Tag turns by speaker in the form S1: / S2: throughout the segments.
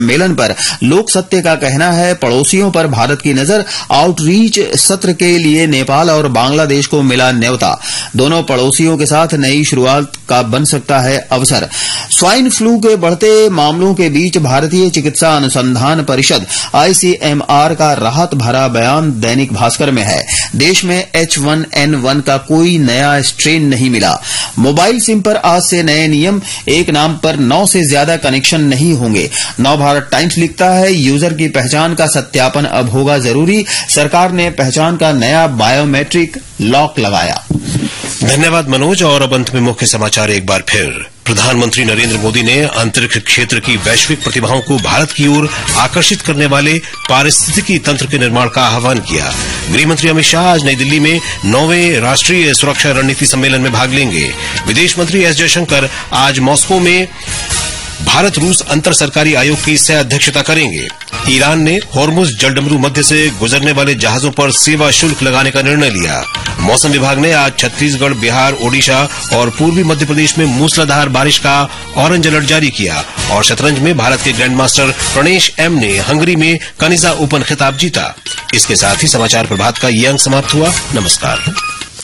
S1: सम्मेलन पर लोक सत्य का कहना है, पड़ोसियों पर भारत की नजर। आउटरीच सत्र के लिए नेपाल और बांग्लादेश को मिला न्योता। दोनों पड़ोसियों के साथ नई शुरुआत का बन सकता है अवसर। स्वाइन फ्लू के बढ़ते मामलों के बीच भारतीय चिकित्सा अनुसंधान परिषद ICMR का राहत भरा बयान दैनिक भास्कर में है। देश में H1N1 का कोई नया स्ट्रेन नहीं मिला। मोबाइल सिम पर आज से नए नियम, एक नाम पर 9 से ज्यादा कनेक्शन नहीं होंगे। नवभारत टाइम्स लिखता है, यूजर की पहचान का सत्यापन अब होगा जरूरी। सरकार ने पहचान का नया बायोमेट्रिक लॉक लगाया।
S2: धन्यवाद मनोज। और अब अंत में मुख्य समाचार एक बार फिर। प्रधानमंत्री नरेंद्र मोदी ने अंतरिक्ष क्षेत्र की वैश्विक प्रतिभाओं को भारत की ओर आकर्षित करने वाले पारिस्थितिकी तंत्र के निर्माण का आह्वान किया। गृहमंत्री अमित शाह आज नई दिल्ली में 9वें राष्ट्रीय सुरक्षा रणनीति सम्मेलन में भाग लेंगे। विदेश मंत्री एस जयशंकर आज मॉस्को में भारत रूस अंतर सरकारी आयोग की सह अध्यक्षता करेंगे। ईरान ने होर्मुज जलडमरू मध्य से गुजरने वाले जहाजों पर सेवा शुल्क लगाने का निर्णय लिया। मौसम विभाग ने आज छत्तीसगढ़, बिहार, ओडिशा और पूर्वी मध्य प्रदेश में मूसलाधार बारिश का ऑरेंज अलर्ट जारी किया। और शतरंज में भारत के ग्रैंड मास्टर प्रणेश एम ने हंगरी में कनिजा ओपन खिताब जीता। इसके साथ ही समाचार प्रभात का ये अंक समाप्त हुआ। नमस्कार।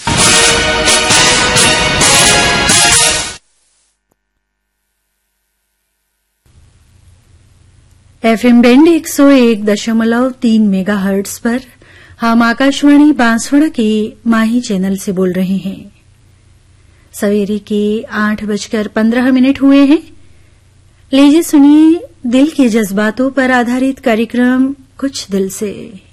S3: FM बैंड 101.3 मेगाहर्ट्ज पर हम आकाशवाणी बांसवाड़ा के माही चैनल से बोल रहे हैं। सवेरे के 8:15 हुए हैं। लीजिए सुनिए दिल के जज्बातों पर आधारित कार्यक्रम कुछ दिल से।